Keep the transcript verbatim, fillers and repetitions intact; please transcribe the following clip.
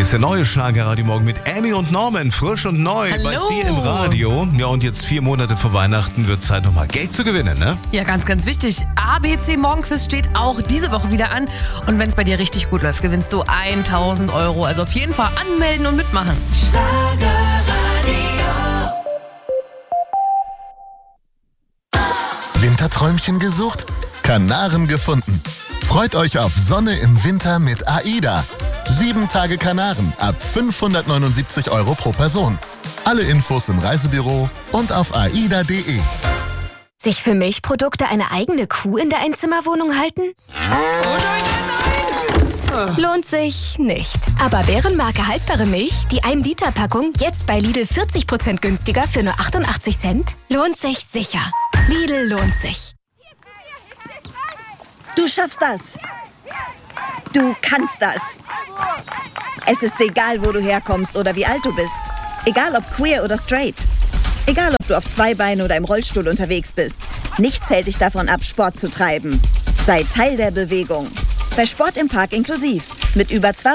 Hier ist der neue Schlager-Radio Morgen mit Amy und Norman, frisch und neu Hallo. bei dir im Radio. Ja, und jetzt vier Monate vor Weihnachten wird Zeit, nochmal Geld zu gewinnen, ne? Ja, ganz, ganz wichtig. A B C Morgenquiz steht auch diese Woche wieder an. Und wenn es bei dir richtig gut läuft, gewinnst du tausend Euro. Also auf jeden Fall anmelden und mitmachen. Winterträumchen gesucht? Kanaren gefunden. Freut euch auf Sonne im Winter mit AIDA. Sieben Tage Kanaren ab fünfhundertneunundsiebzig Euro pro Person. Alle Infos im Reisebüro und auf aida punkt de. Sich für Milchprodukte eine eigene Kuh in der Einzimmerwohnung halten? Lohnt sich nicht. Aber Bärenmarke haltbare Milch, die ein Liter Packung, jetzt bei Lidl vierzig Prozent günstiger für nur achtundachtzig Cent? Lohnt sich sicher. Lidl lohnt sich. Du schaffst das. Du kannst das. Es ist egal, wo du herkommst oder wie alt du bist. Egal ob queer oder straight. Egal ob du auf zwei Beinen oder im Rollstuhl unterwegs bist. Nichts hält dich davon ab, Sport zu treiben. Sei Teil der Bewegung. Bei Sport im Park inklusiv. Mit über